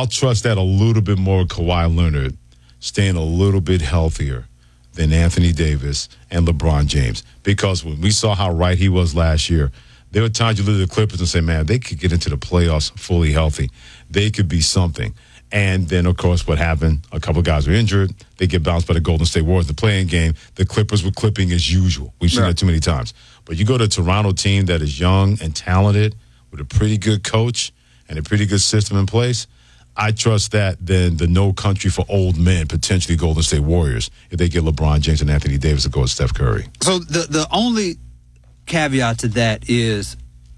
I'll trust that a little bit more with Kawhi Leonard staying a little bit healthier than Anthony Davis and LeBron James. Because when we saw how right he was last year, there were times you look at the Clippers and say, man, they could get into the playoffs fully healthy. They could be something. And then, of course, what happened? A couple of guys were injured. They get bounced by the Golden State Warriors. The playing game, the Clippers were clipping as usual. We've seen that too many times. But you go to a Toronto team that is young and talented with a pretty good coach and a pretty good system in place, I trust that than the no country for old men, potentially Golden State Warriors, if they get LeBron James and Anthony Davis to go with Steph Curry. So the only caveat to that is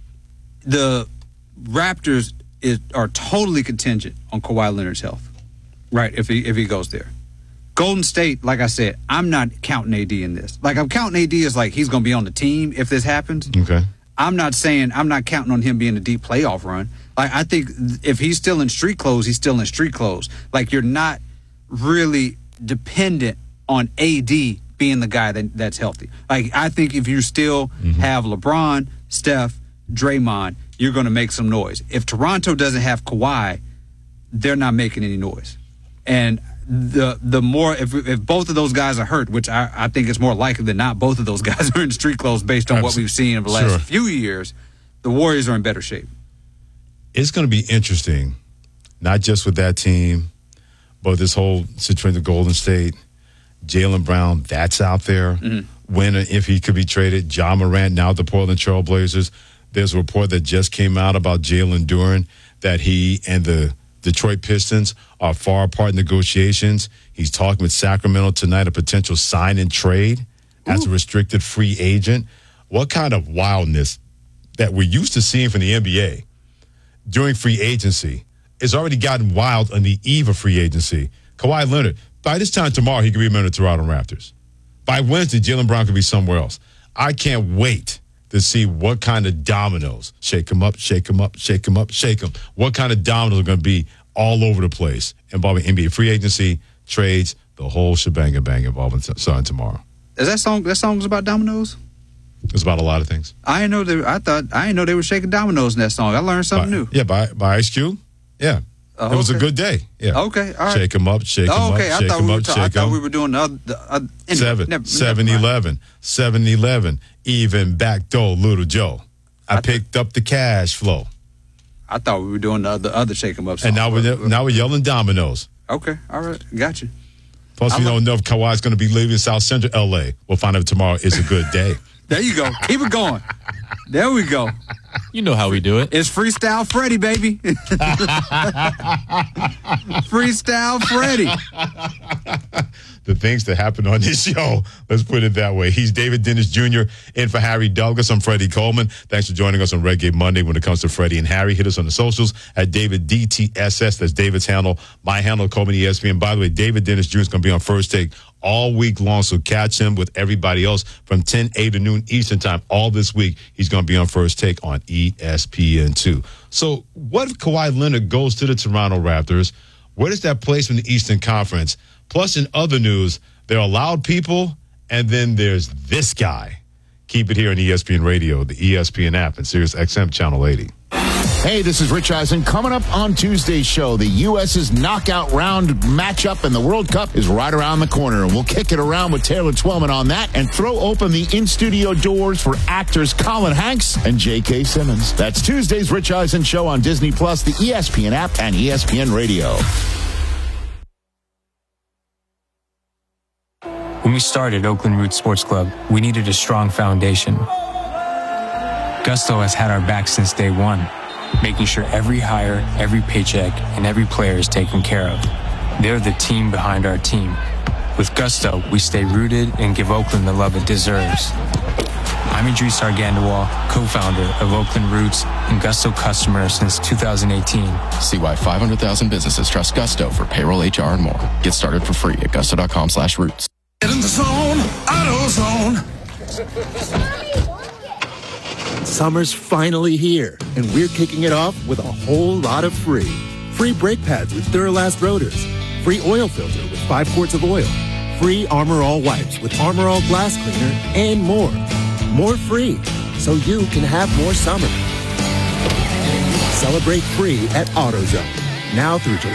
the Raptors are totally contingent on Kawhi Leonard's health, right, if he goes there. Golden State, like I said, I'm not counting AD in this. Like, I'm counting AD as like he's going to be on the team if this happens. Okay. I'm not counting on him being a deep playoff run. Like, I think if he's still in street clothes, he's still in street clothes. Like, you're not really dependent on AD being the guy that's healthy. Like, I think if you still have LeBron, Steph, Draymond, you're going to make some noise. If Toronto doesn't have Kawhi, they're not making any noise. And the more, if both of those guys are hurt, which I think it's more likely than not, both of those guys are in street clothes based on what we've seen in the last few years, the Warriors are in better shape. It's going to be interesting, not just with that team, but this whole situation with Golden State. Jaylen Brown, that's out there. When and if he could be traded. Ja Morant, now the Portland Trail Blazers. There's a report that just came out about Jalen Duren, that he and the Detroit Pistons are far apart in negotiations. He's talking with Sacramento tonight, a potential sign and trade as a restricted free agent. What kind of wildness that we're used to seeing from the NBA during free agency has already gotten wild on the eve of free agency. Kawhi Leonard, by this time tomorrow, he could be a member of the Toronto Raptors. By Wednesday, Jaylen Brown could be somewhere else. I can't wait to see what kind of dominoes, shake them up, shake them up, shake them up, shake them. What kind of dominoes are going to be all over the place involving NBA free agency, trades, the whole shebang and bang involving starting tomorrow. Is that song's about dominoes? It's about a lot of things. I didn't know they were shaking dominoes in that song. I learned something new. Yeah, by Ice Cube. Yeah. It was a good day. Yeah. Okay, all right. Shake them up, shake them up, shake them up, shake them. I thought we were doing the 7-11, 7-11, even back door, Little Joe. I picked up the cash flow. I thought we were doing the other shake 'em up song. And now we're yelling dominoes. Okay, all right, got you. Plus, we don't know if Kawhi's going to be leaving South Central L.A. We'll find out tomorrow is a good day. There you go. Keep it going. There we go. You know how we do it. It's Freestyle Freddy, baby. Freestyle Freddy. The things that happen on this show, let's put it that way. He's David Dennis Jr. in for Harry Douglas. I'm Freddie Coleman. Thanks for joining us on Reggae Monday when it comes to Freddie and Harry. Hit us on the socials at David DTSS. That's David's handle. My handle, Coleman ESPN. By the way, David Dennis Jr. is going to be on First Take all week long, so catch him with everybody else from 10 a.m. to noon Eastern time. All this week, he's going to be on First Take on ESPN2. So what if Kawhi Leonard goes to the Toronto Raptors? Where does that place in the Eastern Conference? Plus, in other news, there are loud people, and then there's this guy. Keep it here on ESPN Radio, the ESPN app, and Sirius XM Channel 80. Hey, this is Rich Eisen. Coming up on Tuesday's show, the U.S.'s knockout round matchup in the World Cup is right around the corner. And we'll kick it around with Taylor Twellman on that and throw open the in-studio doors for actors Colin Hanks and J.K. Simmons. That's Tuesday's Rich Eisen show on Disney+, the ESPN app, and ESPN Radio. When we started Oakland Roots Sports Club, we needed a strong foundation. Gusto has had our back since day one, making sure every hire, every paycheck, and every player is taken care of. They're the team behind our team. With Gusto, we stay rooted and give Oakland the love it deserves. I'm Idris Argandawal, co-founder of Oakland Roots and Gusto customer since 2018. See why 500,000 businesses trust Gusto for payroll, HR, and more. Get started for free at gusto.com/roots. Get in the zone, AutoZone. Summer's finally here, and we're kicking it off with a whole lot of free. Free brake pads with Duralast rotors. Free oil filter with 5 quarts of oil. Free Armor All wipes with Armor All glass cleaner, and more. More free, so you can have more summer. Celebrate free at AutoZone. Now through July.